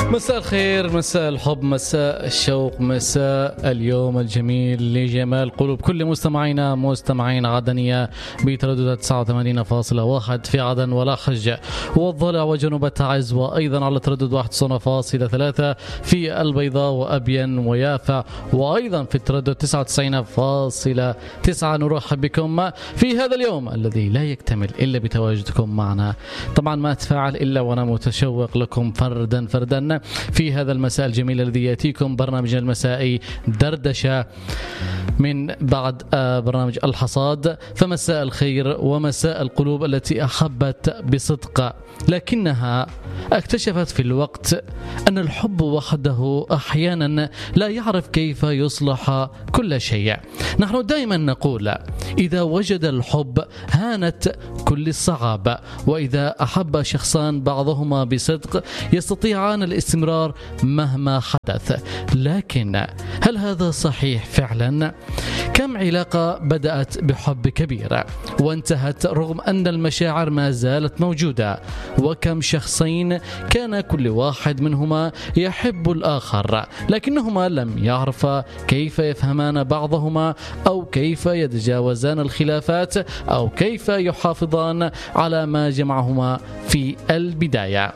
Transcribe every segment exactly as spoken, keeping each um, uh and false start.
مساء الخير، مساء الحب، مساء الشوق، مساء اليوم الجميل لجمال قلوب كل مستمعينا مستمعين عدنية بتردد تسعة وثمانين فاصلة واحد في عدن ولا خج والضلع وجنوب التعز، وأيضا على تردد واحد وتسعين فاصلة ثلاثة في البيضاء وأبين ويافع، وأيضا في التردد تسعة وتسعين فاصلة تسعة. نرحب بكم في هذا اليوم الذي لا يكتمل إلا بتواجدكم معنا. طبعا ما أتفاعل إلا وأنا متشوق لكم فردا فردا في هذا المساء الجميل الذي يأتيكم برنامج المسائي دردشة من بعد برنامج الحصاد. فمساء الخير ومساء القلوب التي أحبت بصدق لكنها اكتشفت في الوقت أن الحب وحده أحيانا لا يعرف كيف يصلح كل شيء. نحن دائما نقول إذا وجد الحب هانت كل الصعاب، وإذا أحب شخصان بعضهما بصدق يستطيعان الاستمرار مهما حدث. لكن هل هذا صحيح فعلا؟ كم علاقة بدأت بحب كبير وانتهت رغم أن المشاعر ما زالت موجودة، وكم شخصين كان كل واحد منهما يحب الآخر لكنهما لم يعرفا كيف يفهمان بعضهما أو كيف يتجاوزان الخلافات أو كيف يحافظان على ما جمعهما في البداية.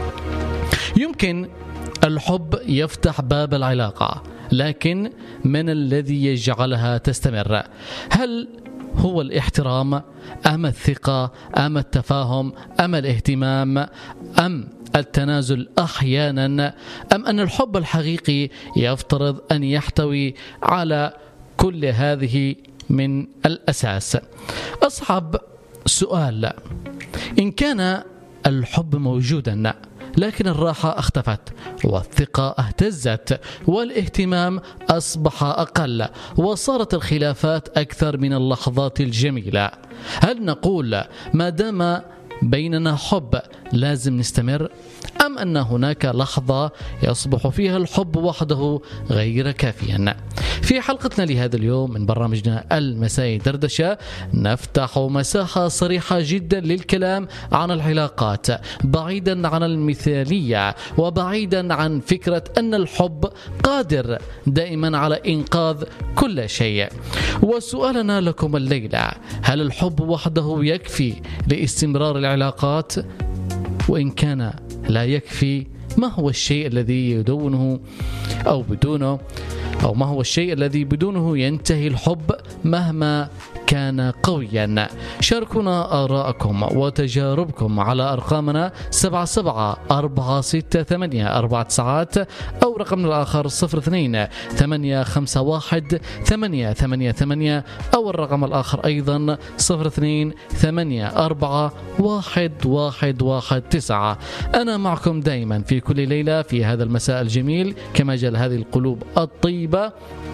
يمكن الحب يفتح باب العلاقة، لكن من الذي يجعلها تستمر؟ هل هو الاحترام أم الثقة أم التفاهم أم الاهتمام أم التنازل أحيانا، أم أن الحب الحقيقي يفترض أن يحتوي على كل هذه من الأساس؟ أصعب سؤال. إن كان الحب موجودا لكن الراحة اختفت والثقة اهتزت والاهتمام أصبح أقل وصارت الخلافات أكثر من اللحظات الجميلة، هل نقول ما دام بيننا حب لازم نستمر، أم أن هناك لحظة يصبح فيها الحب وحده غير كافيا؟ في حلقتنا لهذا اليوم من برنامجنا المسائي دردشة نفتح مساحة صريحة جدا للكلام عن العلاقات، بعيدا عن المثالية وبعيدا عن فكرة أن الحب قادر دائما على إنقاذ كل شيء. وسؤالنا لكم الليلة: هل الحب وحده يكفي لاستمرار العلاقات؟ وإن كان لا يكفي، ما هو الشيء الذي يدونه أو بدونه أو ما هو الشيء الذي بدونه ينتهي الحب مهما كان قويا؟ شاركونا آراءكم وتجاربكم على أرقامنا سبعة سبعة أربعة ستة ثمانية أربعة تسعات أو رقمنا الآخر صفر اثنين ثمانية خمسة واحد ثمانية ثمانية ثمانية أو الرقم الآخر أيضا صفر اثنين ثمانية أربعة واحد واحد واحد تسعة. أنا معكم دائما في كل ليلة في هذا المساء الجميل كما جل هذه القلوب الطيبة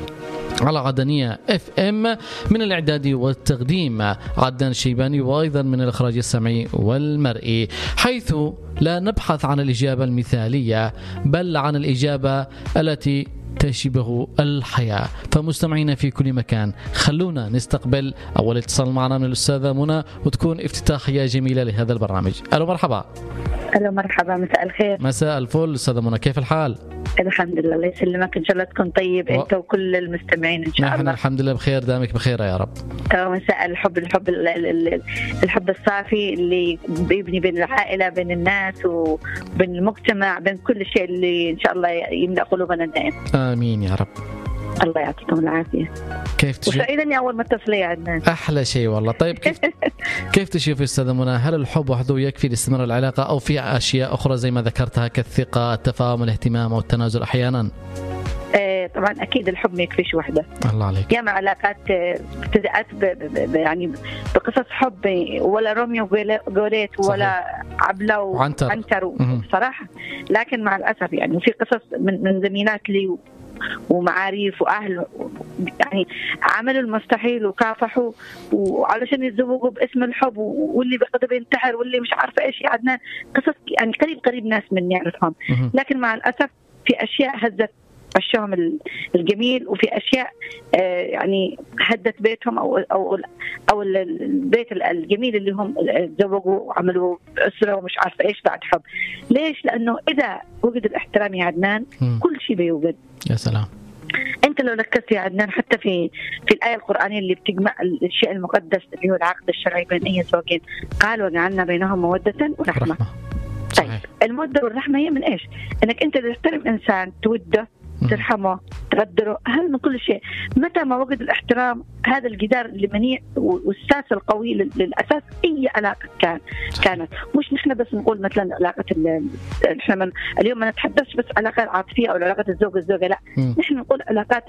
على عدنية اف ام، من الاعداد والتقديم عدنان الشيباني، وايضا من الاخراج السمعي والمرئي، حيث لا نبحث عن الاجابه المثاليه بل عن الاجابه التي تشبه الحياة. فمستمعينا في كل مكان خلونا نستقبل أول اتصال معنا من الأستاذة منى وتكون افتتاحية جميلة لهذا البرنامج. ألو مرحبا. ألو مرحبا، مساء الخير. مساء الفل أستاذة منى، كيف الحال؟ الحمد لله، الله يسلمك، إن شاء الله تكون طيب و... أنت وكل المستمعين إن شاء الله. نحن الحمد لله بخير، دامك بخير يا رب. مساء الحب، الحب الحب الصافي اللي بيبني بين العائلة، بين الناس وبين المجتمع، بين كل شيء اللي إن شاء الله يملأ قلوبنا دائما. آمين يا رب. الله يعطيكم العافية. كيف تشوف؟ وسعيدني أول ما اتصلي عندنا. أحلى شيء والله. طيب كيف كيف تشوف أستاذة منى؟ هل الحب وحده يكفي لاستمرار العلاقة أو في أشياء أخرى زي ما ذكرتها كالثقة، التفاهم، الاهتمام أو التنازل أحيانا؟ طبعا أكيد الحب ما يكفيش وحده. الله عليك. ياما علاقات ابتدأت يعني بقصص حب، ولا روميو وجوليت ولا عبلة وعنتر بصراحة، لكن مع الأسف يعني في قصص من, من زميلات لي ومعاريف وأهل يعني عملوا المستحيل وكافحوا وعلشان يتزوجوا باسم الحب، واللي بقدر بينتحر واللي مش عارفة إيش. عندنا قصص يعني قريب قريب ناس من يعرفهم، لكن مع الأسف في أشياء هزت عشهم الجميل، وفي أشياء يعني هدت بيتهم أو أو أو البيت الجميل اللي هم تزوجوا وعملوا أسرة ومش عارفة إيش بعد حب. ليش؟ لأنه إذا وجد الاحترام يا عدنان كل شيء بيوجد. يا سلام. أنت لو ركزت يا عدنان حتى في في الآية القرآنية اللي بتجمع الشيء المقدس اللي هو العقد الشرعي بين أي زوجين، قال وجعلنا بينهم مودة ورحمة. طيب المودة والرحمة هي من إيش؟ إنك أنت تحترم إنسان، توده، ترحمه، تقدره، أهم من كل شيء. متى ما وجد الاحترام هذا الجدار اللي منيع والساس القوي للأساس أي علاقة كان كانت. مش نحن بس نقول مثلا علاقة احنا اليوم ما نتحدث بس علاقات عاطفية أو علاقات الزوج الزوجة، لا م. نحن نقول علاقات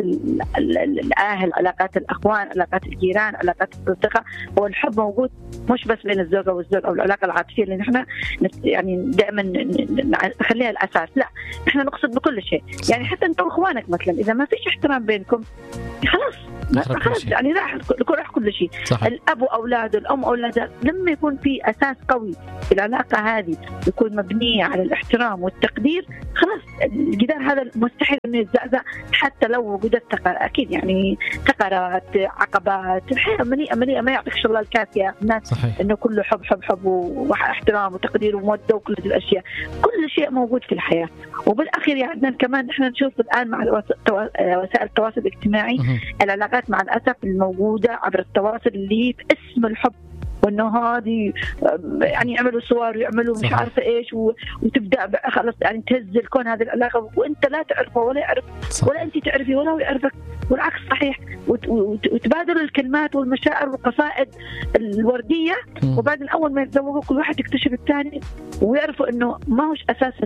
الأهل، علاقات الأخوان، علاقات الجيران، علاقات الأصدقاء. هو الحب موجود مش بس بين الزوجة والزوج أو العلاقة العاطفية اللي نحن يعني دائما نخليها الأساس، لا نحن نقصد بكل شيء. يعني حتى أنت وإخوانك مثلا إذا ما فيش احترام بينكم خلاص خلاص يعني راح راح كل شيء. صحيح. الأب وأولاده، الأم أولادها، لما يكون في أساس قوي في العلاقة هذه يكون مبنية على الاحترام والتقدير، خلاص الجدار هذا مستحيل إنه يتزعزع حتى لو وجدت تقر... أكيد يعني تقرات، عقبات، الحياة مليئة مليئة ما يعطيكش الله الكافية الناس إنه كله حب حب حب واحترام وتقدير ومودة وكل هذه الأشياء. كل شيء موجود في الحياة. وبالأخير يا عدنان كمان نحن نشوف الآن مع وسائل التواصل الاجتماعي العلاقات مع الأسف الموجودة عبر التواصل اللي باسم الحب، وإنه هذه يعني يعملوا صور ويعملوا مش عارفة إيش وتبدأ خلاص يعني تهز الكون هذه العلاقة وأنت لا تعرفه ولا يعرف ولا أنت تعرفي ولا هو يعرفك، والعكس صحيح. وتبادلوا الكلمات والمشاعر والقصائد الوردية، وبعدين أول ما يتزوجوا كل واحد يكتشف الثاني ويعرفوا إنه ما هوش أساس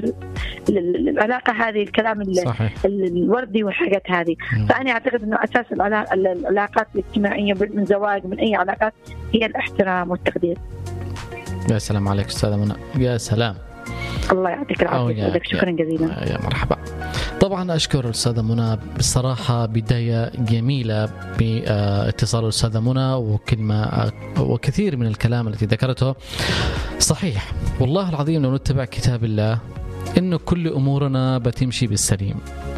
العلاقة هذه الكلام الوردي والحاجات هذه. فأنا أعتقد إنه أساس العلاقات الاجتماعية من زواج من أي علاقات هي الاحترام والتقدير. يا سلام عليك أستاذة منى، يا سلام. الله يعطيك العافية، شكرا جزيلا. يا مرحبا. طبعا أشكر الأستاذة منى، بصراحة بداية جميلة باتصال الأستاذة منى وكلمة وكثير من الكلام التي ذكرته صحيح. والله العظيم لو نتبع كتاب الله إنه كل أمورنا بتمشي بالسليم.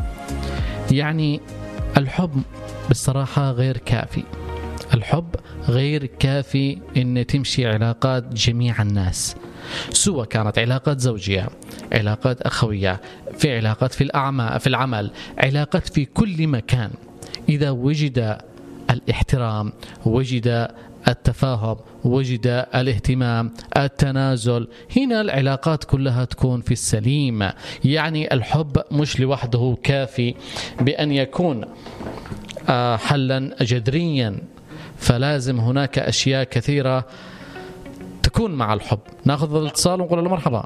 يعني الحب بالصراحة غير كافي، الحب غير كافي إن تمشي علاقات جميع الناس، سواء كانت علاقات زوجية، علاقات أخوية، في علاقات في الأعمال، في العمل، علاقات في كل مكان. إذا وجد الاحترام، وجد التفاهم، وجد الاهتمام، التنازل، هنا العلاقات كلها تكون في السليم. يعني الحب مش لوحده كافي بأن يكون حلا جذريا، فلازم هناك أشياء كثيرة تكون مع الحب. ناخذ الاتصال ونقول له مرحبا.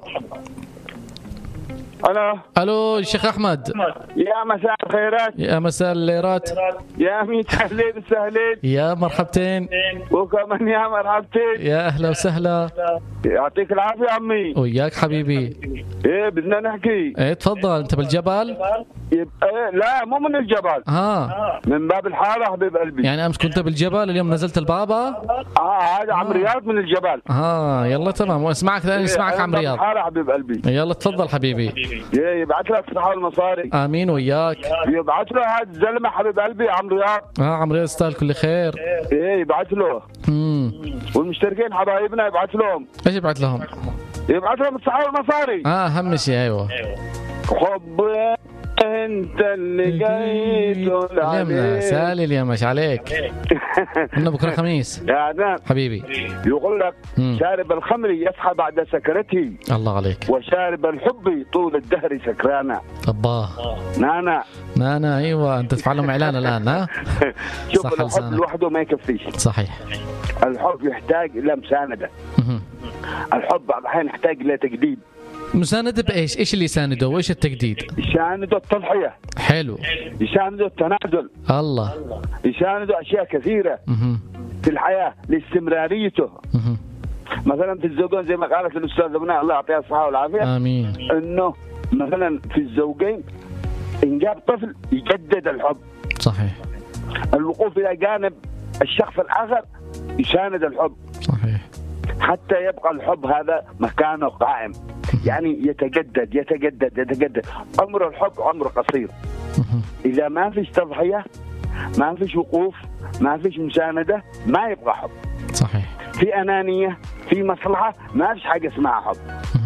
الو الو الشيخ احمد. يا مساء الخيرات. يا مساء الليرات. يا ميت اهلين وسهلين. يا مرحبتين. وكمان يا مرحبتين. يا اهلا وسهلا. يعطيك العافيه عمي. وياك حبيبي. ايه بدنا نحكي. ايه تفضل. انت بالجبل؟ ايه لا مو من الجبل. ها من باب الحاره حبيب قلبي. يعني امس كنت بالجبل، اليوم نزلت البابا؟ اه هذا عم رياض من الجبل. اه يلا تمام، واسمعك ثاني اسمعك عم رياض. الحاره حبيب قلبي. يلا تفضل حبيبي. ايه يبعث لك صحة المصاري. امين وياك. يبعث له هذا الزلمه حبيب قلبي عم رياض. اه عم رياض يستاهل كل خير. ايه يبعث له. امم والمشتركين حبايبنا يبعث لهم. ايش يبعث لهم؟ يبعث لهم الصحة والمصاري. اه اهم شيء. ايوه حب انت اللي جيت اليوم سالي اليوم مش عليك. قلنا بكره خميس يا عدنان حبيبي. يقول لك مم. شارب الخمر يصحى بعد سكرته. الله عليك. وشارب الحب طول الدهر سكرانا. الله نانا نانا. ايوه انت تفعلهم اعلان الان. ها شوف الحب لسانك. لوحده ما يكفيش. صحيح. الحب يحتاج الى مسانده. الحب بعض الاحيان يحتاج الى تجديد. مساندة بإيش؟ إيش اللي يسانده وإيش التجديد؟ يسانده التضحية. حلو. يسانده التنازل. الله. يسانده أشياء كثيرة مه. في الحياة لاستمراريته. مه. مثلا في الزوجين زي ما قالت الأستاذة منى الله يعطيها الصحة والعافية. آمين. إنه مثلا في الزوجين إن جاب طفل يجدد الحب. صحيح. الوقوف إلى جانب الشخص الآخر يساند الحب. صحيح. حتى يبقى الحب هذا مكانه قائم. يعني يتجدد يتجدد يتجدد. عمر الحب عمر قصير. إذا ما فيش تضحية، ما فيش وقوف، ما فيش مساندة، ما يبقى حب. صحيح. في أنانية، في مصلحة، ما فيش حاجة اسمها حب.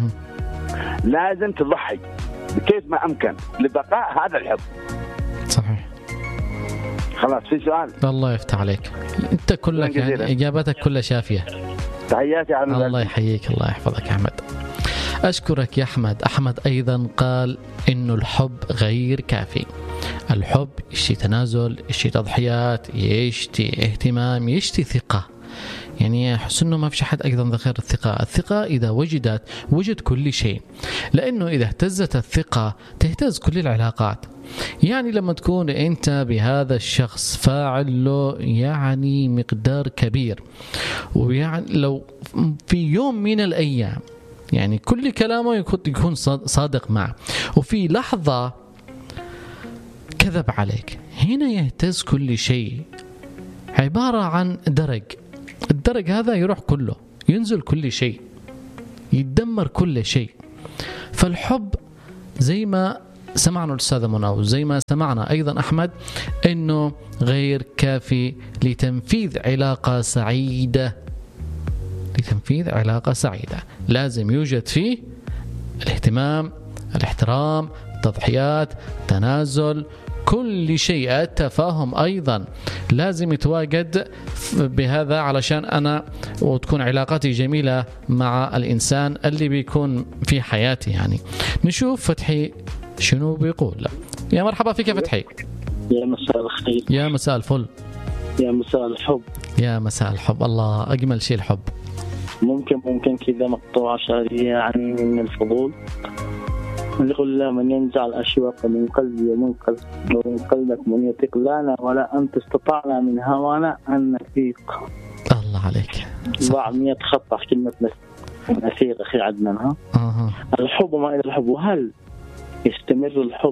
لازم تضحي بكيف ما أمكن لبقاء هذا الحب. صحيح. خلاص في سؤال؟ الله يفتح عليك، أنت كلك يعني إجابتك كلها شافية. تحياتي على الله الله يحييك، الله يحفظك يا أحمد. أشكرك يا أحمد. أحمد أيضا قال إنه الحب غير كافي. الحب يشتي تنازل، يشتي تضحيات، يشتي اهتمام، يشتي ثقة. يعني أحس إنه ما في حد أيضا غير الثقة. الثقة إذا وجدت وجد كل شيء، لأنه إذا اهتزت الثقة تهتز كل العلاقات. يعني لما تكون أنت بهذا الشخص فاعل له يعني مقدار كبير، ويعني لو في يوم من الأيام يعني كل كلامه يكون صادق معه، وفي لحظة كذب عليك، هنا يهتز كل شيء. عبارة عن درج، الدرج هذا يروح كله، ينزل كل شيء، يتدمر كل شيء. فالحب زي ما سمعنا الأستاذ منى وزي ما سمعنا أيضا أحمد إنه غير كافي لتنفيذ علاقة سعيدة. لتنفيذ علاقة سعيدة لازم يوجد فيه الاهتمام، الاحترام، التضحيات، التنازل، كل شيء. التفاهم أيضا لازم يتواجد بهذا علشان أنا وتكون علاقتي جميلة مع الإنسان اللي بيكون في حياتي. يعني نشوف فتحي شنو بيقول. لا. يا مرحبا فيك يا فتحي. يا مساء الخير. يا مساء الفل. يا مساء الحب. يا مساء الحب. الله أجمل شيء الحب. ممكن ممكن كذا مقطوعة شعرية عن من الفضول. يقول لا من ينزع الأشواق من قلبي ومن قلب ومن قلبك من يطيق لنا ولا أنت استطعنا من هوانا أن نفيق. الله عليك. ضع مية خط على كلمة نفيق أخي عدنان. ها أه. الحب وما إلى الحب، وهل يستمر الحب؟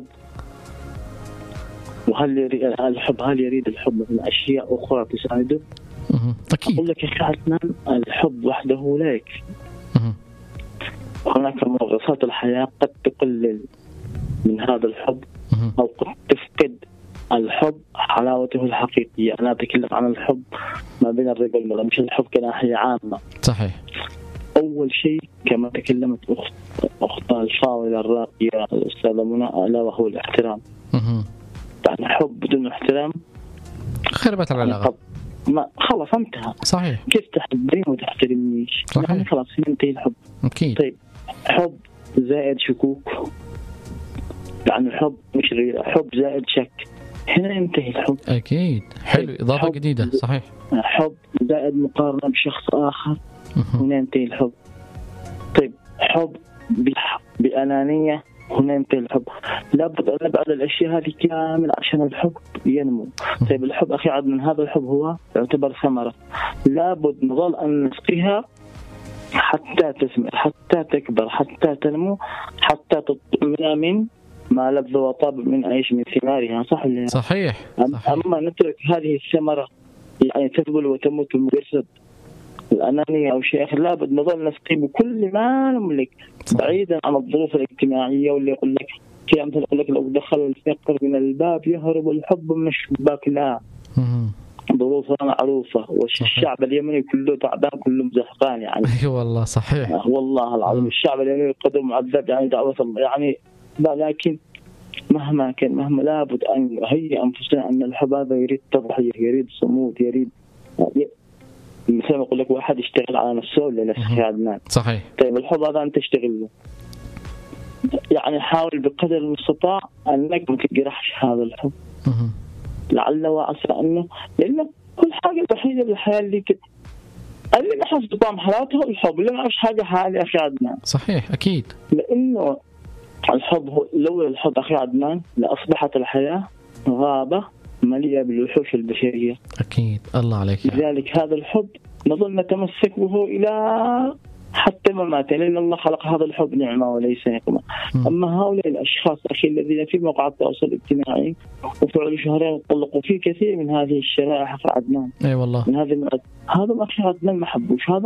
وهل يريد الحب هل يريد الحب من أشياء أخرى تساعده؟ أكيد. أقول لك يا أخي عدنان الحب وحده لا يكفي. هناك منغصات الحياة قد تقلل من هذا الحب أو قد تفقد الحب حلاوته الحقيقية. أنا أتكلم عن الحب ما بين الرجل والمرأة، مش الحب كناحية عامة. صحيح. أول شيء كما تكلمت أخت أخت الفاضلة الراقية الأستاذة منى ألا وهو الاحترام. يعني حب بدون احترام خربت العلاقة، ما خلاص انتهى. صحيح. كيف تحبني وتحترمنيش؟ يعني خلاص ينتهي الحب. أكيد. طيب حب زائد شكوك، يعني الحب مش غير حب زائد شك، هنا ينتهي الحب. أكيد. حلو. إضافة جديدة. صحيح. حب زائد مقارنة بشخص آخر، هنا ينتهي الحب. طيب حب بأنانية، هنا ينتهي الحب. لابد أن نبعد الأشياء هذه كامل عشان الحب ينمو. طيب الحب أخي عاد من هذا الحب هو يعتبر ثمرة، لابد نظل أن نسقيها حتى تثمر، حتى تكبر، حتى تنمو، حتى تطمئن من ما لذ وطاب من عيش من ثمارها. صح ولا لا؟ صحيح. صحيح. أما نترك هذه الثمرة يعني تذبل وتموت بمجرد الأنانية أو شيء آخر، لابد نظل نسقي بكل ما نملك بعيدا عن الظروف الاجتماعية. واللي يقول لك في أمثال يقول لك لو دخل الفقر من الباب يهرب الحب من الشباك. لا، ظروفنا معروفة، والشعب اليمني كله تعبان كله مزحقان يعني. أي والله. صحيح. والله العظيم الشعب اليمني قدر معذب يعني دعوة الله يعني. لكن مهما كان مهما لابد أن نهيئ أنفسنا أن الحب هذا يريد تضحية، يريد صمود، يريد مثل ما أقول لك واحد يشتغل على نفسه ولا نفسه عدنان. صحيح. طيب الحب هذا أنت تشتغل له، يعني حاول بقدر المستطاع أنك ما تجرحش هذا الحب. مه. لعل وعسى أنه لأنه كل حاجة الوحيدة بالحياة اللي كده اللي ما حس بطعم حلاوته الحب، اللي ما عاش حاجة حالي أخي عدنان. صحيح. أكيد. لأنه الحب هو لولا الحب أخي عدنان لأصبحت الحياة غابة مليئة بالوحوش البشرية. أكيد. الله عليك. لذلك هذا الحب نظل نتمسك به إلى حتى ما مات، لأن الله خلق هذا الحب نعمة وليس نقمة. أما هؤلاء الأشخاص أخي الذين في موقع التواصل الاجتماعي وفعلوا شهرين طلقوا في كثير من هذه الشرائح أخي عدنان. أي والله. من هذه المعد. هذا ما أخي عدنان ما حبوش، هذا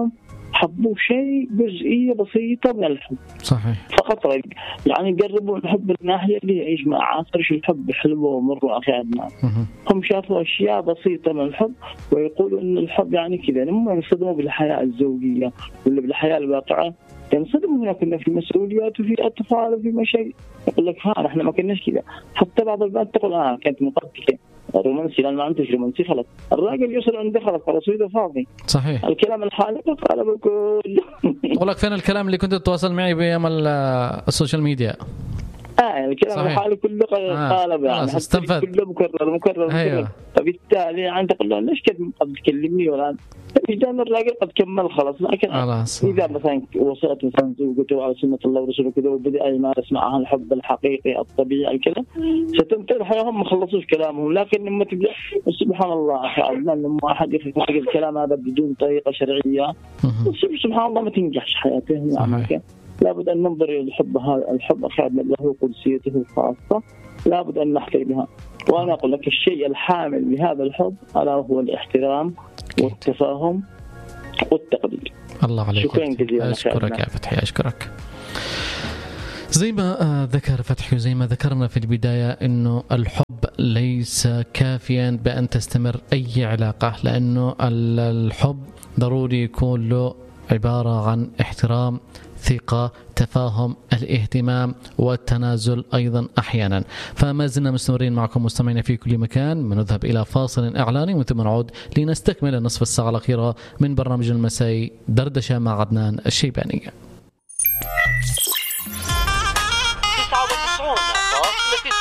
حبوا شيء جزئية بسيطة من الحب. صحيح. فقط يعني يقربوا الحب الناحية اللي يعيش مع عاصرش الحب حلو ومر أخي عدنان. هم شافوا أشياء بسيطة من الحب ويقولوا إن الحب يعني كذا. لما ينصدموا بالحياة الزوجية ولا بالحياة الواقعة ينصدموا هنا كنا في مسؤوليات وفي أطفال وفي مشاكل. يقول لك ها نحن ما كناش كذا. حتى بعض البنات تقول آه كانت مقدسة رومانسي لأن ما أنتش رومانسي خلص. الراجل يوصل عنده خلص رصيده فاضي. صحيح. الكلام الحالي قال بكل. أقول لك فين الكلام اللي كنت تتواصل معي بأيام السوشيال ميديا؟ آه الكلام صحيح. الحالي كله قالب يعني استنفذ كله مكرر مكرر أيوة. مكرر. فبالتالي يعني تقول له ليش كده قد تكلمني ولا إذا الراجل قد كمل خلاص. لكن خلاص. إذا مثلا وصلت مثلا زوجته على سنة الله ورسوله كذا وبدأ يمارس معها الحب الحقيقي الطبيعي كذا ستنتهي الحياة. هم ما خلصوش كلامهم لكن لما تبدأ سبحان الله أخي عدنان لما واحد يفهم الكلام هذا بدون طريقة شرعية سبحان الله ما تنجحش حياته. يعني لابد أن ننظر إلى الحب. هذا الحب أخي عدنان له قدسيته الخاصة لابد أن نحترم بها. وأنا أقول لك الشيء الحامل لهذا الحب ألا هو الاحترام والتفاهم والتقدير. الله عليك. شكرا جزيلا. أشكرك يا فتحي أشكرك. زي ما ذكر فتحي وزي ما ذكرنا في البداية إنه الحب ليس كافيا بأن تستمر أي علاقة لأنه الحب ضروري يكون له عبارة عن احترام ثقة تفاهم الاهتمام والتنازل أيضا أحيانا. فما زلنا مستمرين معكم مستمعين في كل مكان. بنذهب إلى فاصل إعلاني وثم نعود لنستكمل النصف الساعة الأخيرة من برنامج المسائي دردشة مع عدنان الشيباني.